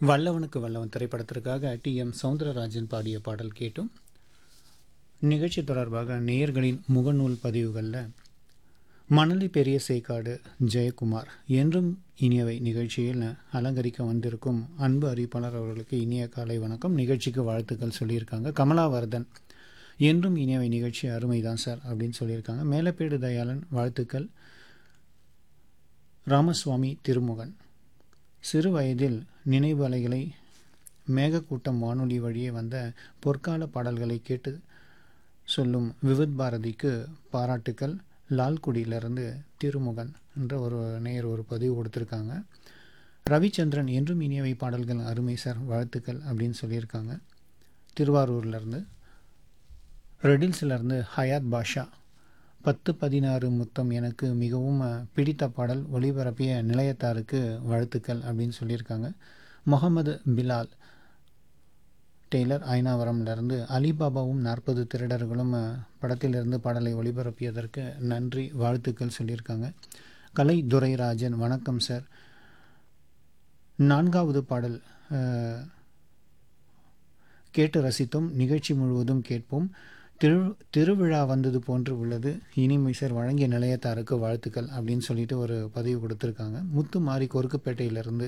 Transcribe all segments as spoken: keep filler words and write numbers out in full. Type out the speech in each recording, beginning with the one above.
வல்லவனுக்கு வல்லவன் திரைப்படத்திற்காக D M Soundararajan பாடிய பாடல் கேட்டும். நிகழ்ச்சி தொடர்பாக நேயர்களின் முகநூல் பதிவுகளில் மணலி பெரிய சேக்காடு ஜெயக்குமார் என்றும் இனியவை நிகழ்ச்சியில் அலங்கரிக்க வந்திருக்கும் அன்பு அறிவிப்பாளர் அவர்களுக்கு இனிய காலை வணக்கம், நிகழ்ச்சிக்கு வாழ்த்துக்கள் சொல்லியிருக்காங்க. கமலாவர்தன் என்றும் இனியவை நிகழ்ச்சி அருமைதான் சார் அப்படின்னு சொல்லியிருக்காங்க. மேலப்பேடு தயாளன் வாழ்த்துக்கள். ராமசுவாமி திருமுகன் சிறு வயதில் நினைவு அலைகளை மேகக்கூட்டம் வானொலி வழியே வந்த பொற்கால பாடல்களை கேட்டு சொல்லும் விவித் பாரதிக்கு பாராட்டுக்கள். லால்குடியிலிருந்து திருமுகன் என்ற ஒரு நேயர் ஒரு பதிவு கொடுத்துருக்காங்க. ரவிச்சந்திரன் என்றும் இனியவை பாடல்கள் அருமை சார் வாழ்த்துக்கள் அப்படின்னு சொல்லியிருக்காங்க. திருவாரூர்லேருந்து ரெடில்ஸ்லேருந்து ஹயாத் பாஷா பத்து பதினாறு முத்தம் எனக்கு மிகவும் பிடித்த பாடல், ஒளிபரப்பிய நிலையத்தாருக்கு வாழ்த்துக்கள் அப்படின்னு சொல்லியிருக்காங்க. முகமது பிலால் டெய்லர் ஐனாவரம்லேருந்து அலிபாபாவும் நாற்பது திருடர்களும் படத்திலிருந்து பாடலை ஒளிபரப்பியதற்கு நன்றி வாழ்த்துக்கள் சொல்லியிருக்காங்க. கலை துரைராஜன் வணக்கம் சார், நான்காவது பாடல் கேட்டு ரசித்தோம், நிகழ்ச்சி முழுவதும் கேட்போம், திரு திருவிழா வந்தது போன்று உள்ளது, இனிமை சார் வழங்கிய நிலையத்தாருக்கு வாழ்த்துக்கள் அப்படின்னு சொல்லிட்டு ஒரு பதிவு கொடுத்துருக்காங்க. முத்து மாறி கொருக்குப்பேட்டையிலிருந்து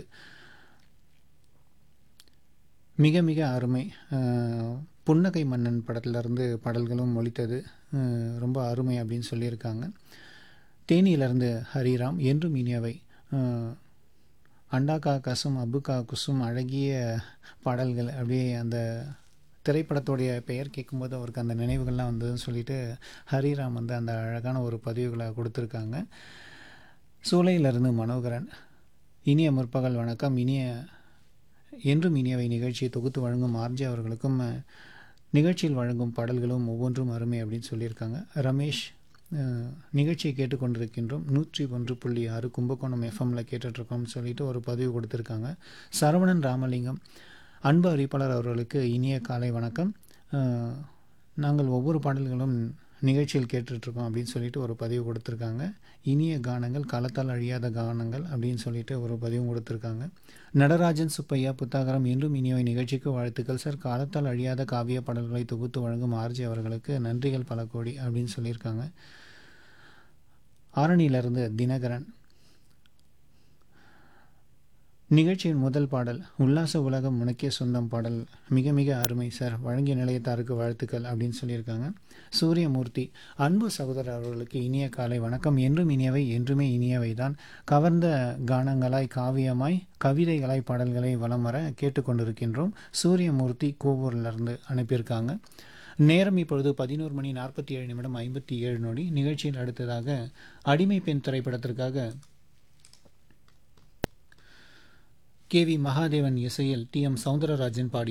மிக மிக அருமை, புன்னகை மன்னன் படத்திலிருந்து பாடல்களும் ஒலித்தது, ரொம்ப அருமை அப்படின்னு சொல்லியிருக்காங்க. தேனியிலிருந்து ஹரிராம் என்றும் இனியவை, அண்டாக்கா கசும் அபுக்கா குசும் அழகிய பாடல்கள், அப்படியே அந்த திரைப்படத்துடைய பெயர் கேட்கும்போது அவருக்கு அந்த நினைவுகள்லாம் வந்ததுன்னு சொல்லிட்டு ஹரிராம் வந்து அந்த அழகான ஒரு பதிவுகளை கொடுத்துருக்காங்க. சூளையிலிருந்து மனோகரன் இனிய முற்பகல் வணக்கம், இனிய என்றும் இனியவை நிகழ்ச்சியை தொகுத்து வழங்கும் ஆர்ஜி அவர்களுக்கும் நிகழ்ச்சியில் வழங்கும் பாடல்களும் ஒவ்வொன்றும் அருமை அப்படின்னு சொல்லியிருக்காங்க. ரமேஷ் நிகழ்ச்சியை கேட்டுக்கொண்டிருக்கின்றோம், நூற்றி ஒன்று புள்ளி ஆறு கும்பகோணம் எஃப்எம்மில் கேட்டுட்ருக்கோம்னு சொல்லிட்டு ஒரு பதிவு கொடுத்துருக்காங்க. சரவணன் ராமலிங்கம் அன்பு அறிவிப்பாளர் அவர்களுக்கு இனிய காலை வணக்கம், நாங்கள் ஒவ்வொரு பாடல்களும் நிகழ்ச்சியில் கேட்டுட்ருக்கோம் அப்படின்னு சொல்லிட்டு ஒரு பதிவு கொடுத்துருக்காங்க. இனிய கானங்கள் காலத்தால் அழியாத கானங்கள் அப்படின்னு சொல்லிட்டு ஒரு பதிவும் கொடுத்துருக்காங்க. நடராஜன் சுப்பையா புத்தாகரம் என்றும் இனியவை நிகழ்ச்சிக்கு வாழ்த்துக்கள் சார், காலத்தால் அழியாத காவிய பாடல்களை தொகுத்து வழங்கும் ஆர்ஜி அவர்களுக்கு நன்றிகள் பல கோடி அப்படின்னு சொல்லியிருக்காங்க. ஆரணியிலிருந்து தினகரன் நிகழ்ச்சியின் முதல் பாடல் உல்லாச உலகம் உனக்கே சொந்தம் பாடல் மிக மிக அருமை சார், வழங்கிய நிலையத்தாருக்கு வாழ்த்துக்கள் அப்படின்னு சொல்லியிருக்காங்க. சூரியமூர்த்தி அன்பு சகோதரர் அவர்களுக்கு இனிய காலை வணக்கம், என்றும் இனியவை என்றுமே இனியவை தான், கவர்ந்த கானங்களாய் காவியமாய் கவிதைகளாய் பாடல்களை வலம் வர கேட்டுக்கொண்டிருக்கின்றோம். சூரியமூர்த்தி கோவூர்லேருந்து அனுப்பியிருக்காங்க. நேரம் இப்பொழுது பதினோரு மணி நாற்பத்தி ஏழு நிமிடம் ஐம்பத்தி ஏழு நொடி. நிகழ்ச்சியில் அடுத்ததாக அடிமை பெண் திரைப்படத்திற்காக கே வி மகாதேவன் இசையில் டி எம் சௌந்தரராஜன் பாடிய